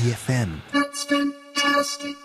EFM. That's fantastic.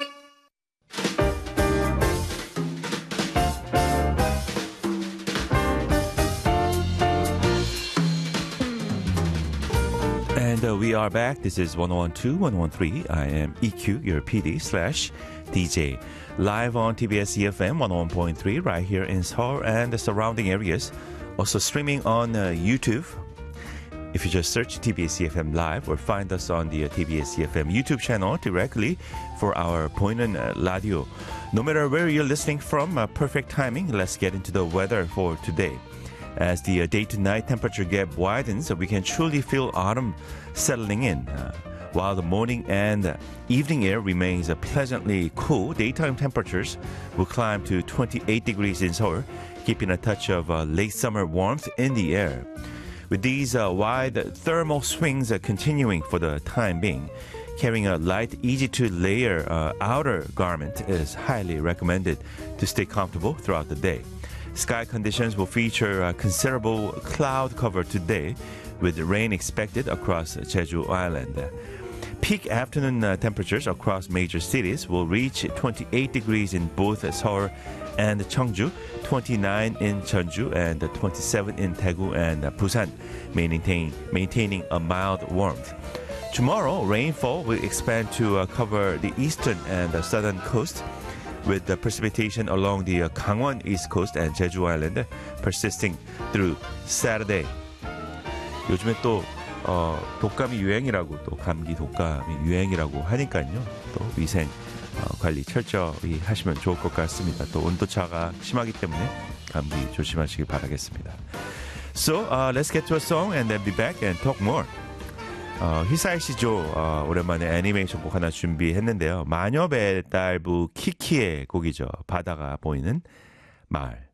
And we are back. This is 1012, 1013. I am EQ, your PD/DJ. Live on TBS EFM 101.3 right here in Seoul and the surrounding areas. Also streaming on YouTube. If you just search TBS EFM Live or find us on the TBS EFM YouTube channel directly for our 보이는 radio. No matter where you're listening from, perfect timing. Let's get into the weather for today. As the day-to-night temperature gap widens, we can truly feel autumn settling in. While the morning and evening air remains pleasantly cool, daytime temperatures will climb to 28 degrees in Seoul, keeping a touch of late summer warmth in the air. With these wide thermal swings continuing for the time being, carrying a light, easy-to-layer outer garment is highly recommended to stay comfortable throughout the day. Sky conditions will feature considerable cloud cover today, with rain expected across Jeju Island. Peak afternoon temperatures across major cities will reach 28 degrees in both Seoul and Cheongju, 29 in Jeonju, and 27 in Daegu and Busan, maintaining a mild warmth. Tomorrow, rainfall will expand to cover the eastern and southern coast, with the precipitation along the Gangwon East Coast and Jeju Island persisting through Saturday. 요즘에 또 독감이 유행이라고 또 감기 독감이 유행이라고 하니까요. 또 위생 관리 철저히 하시면 좋을 것 같습니다. 또 온도차가 심하기 때문에 감기 조심하시기 바라겠습니다. So let's get to a song and then be back and talk more. 희사의 시조 오랜만에 애니메이션 곡 하나 준비했는데요. 마녀배달부 키키의 곡이죠. 바다가 보이는 마을.